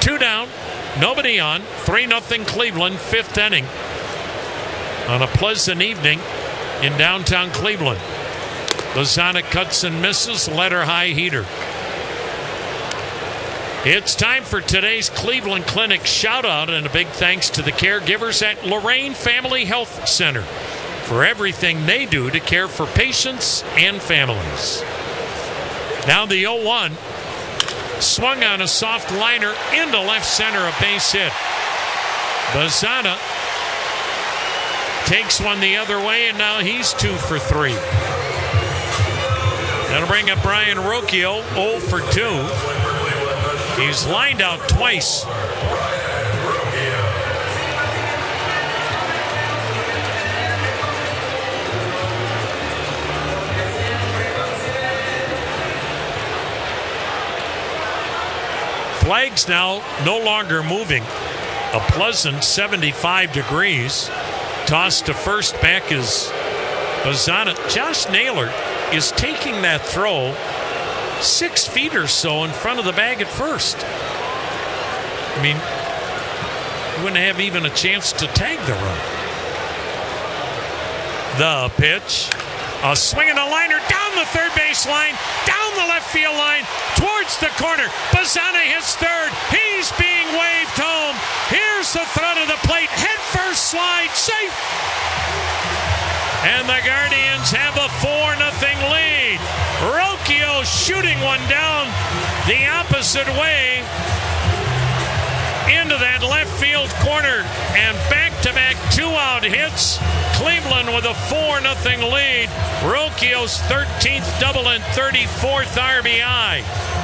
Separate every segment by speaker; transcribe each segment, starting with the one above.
Speaker 1: 2 down, nobody on, 3-0 Cleveland, 5th inning. On a pleasant evening in downtown Cleveland. Lozano cuts and misses, letter high heater. It's time for today's Cleveland Clinic shout-out, and a big thanks to the caregivers at Lorraine Family Health Center for everything they do to care for patients and families. Now the 0-1. Swung on a soft liner into left center, a base hit. Bazana takes one the other way, and now he's 2 for 3. That'll bring up Brian Rocchio, 0 for 2. He's lined out twice. Flags now no longer moving. A pleasant 75 degrees. Toss to first, back is Bazana. Josh Naylor is taking that throw 6 feet or so in front of the bag at first. I mean, you wouldn't have even a chance to tag the run. The pitch. A swing and a liner down the third base line, down the left field line, towards the corner. Bazana hits third. He's being waved home. Here's the throw to the plate. Head first slide. Safe. And the Guardians have a 4-0 lead. Rocchio shooting one down the opposite way into that left field corner. And back-to-back 2-out hits. Cleveland with a 4-0 lead. Rocchio's 13th double and 34th RBI.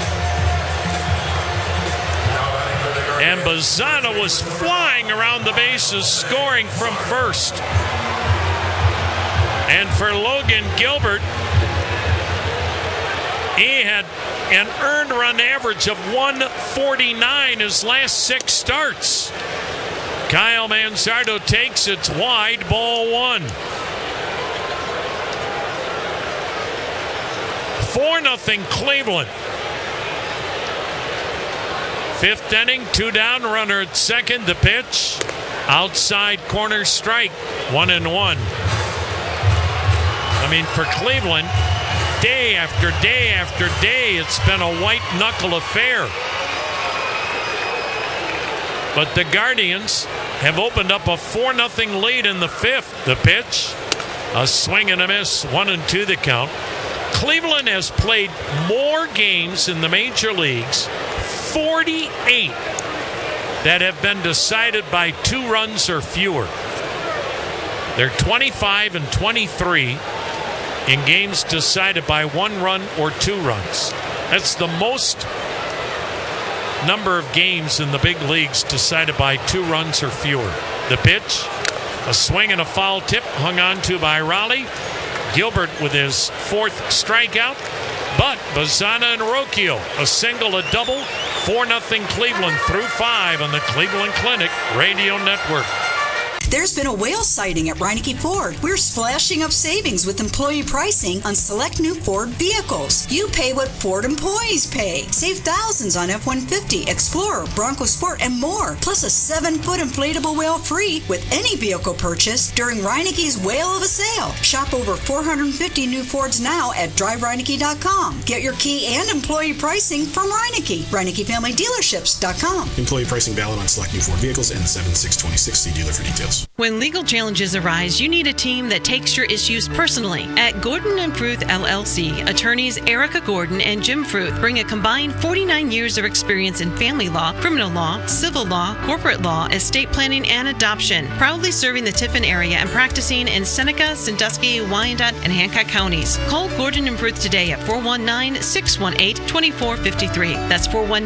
Speaker 1: And Bazana was flying around the bases, scoring from first. And for Logan Gilbert, he had an earned run average of 149 his last 6 starts. Kyle Manzardo takes it wide, ball 1. 4-0 Cleveland. 5th inning, 2 down, runner at second. The pitch, outside corner strike, 1-1. I mean, for Cleveland, day after day after day, it's been a white knuckle affair. But the Guardians have opened up a 4-0 lead in the 5th. The pitch, a swing and a miss, 1-2 the count. Cleveland has played more games in the major leagues, 48, that have been decided by 2 runs or fewer. They're 25 and 23 in games decided by 1 run or 2 runs. That's the most number of games in the big leagues decided by 2 runs or fewer. The pitch, a swing and a foul tip, hung on to by Raleigh. Gilbert with his 4th strikeout, but Bazana and Rocchio, a single, a double. 4-0 Cleveland through 5 on the Cleveland Clinic Radio Network.
Speaker 2: There's been a whale sighting at Reineke Ford. We're splashing up savings with employee pricing on select new Ford vehicles. You pay what Ford employees pay. Save thousands on F-150, Explorer, Bronco Sport, and more. Plus a 7-foot inflatable whale free with any vehicle purchase during Reineke's Whale of a Sale. Shop over 450 new Fords now at drivereineke.com. Get your key and employee pricing from Reineke. ReinekeFamilyDealerships.com.
Speaker 3: Employee pricing valid on select new Ford vehicles and 7/6/26. See dealer for details.
Speaker 4: When legal challenges arise, you need a team that takes your issues personally. At Gordon & Fruth LLC, attorneys Erica Gordon and Jim Fruth bring a combined 49 years of experience in family law, criminal law, civil law, corporate law, estate planning, and adoption. Proudly serving the Tiffin area and practicing in Seneca, Sandusky, Wyandotte, and Hancock counties. Call Gordon & Fruth today at 419-618-2453. That's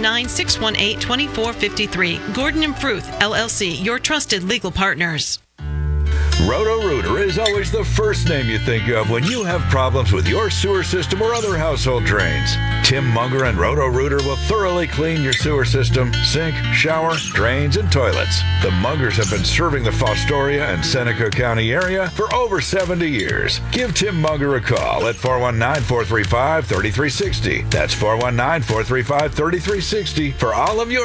Speaker 4: 419-618-2453. Gordon & Fruth LLC, your trusted legal partners.
Speaker 5: Roto-Rooter is always the first name you think of when you have problems with your sewer system or other household drains. Tim Munger and Roto-Rooter will thoroughly clean your sewer system, sink, shower, drains, and toilets. The Mungers have been serving the Fostoria and Seneca County area for over 70 years. Give Tim Munger a call at 419-435-3360. That's 419-435-3360 for all of your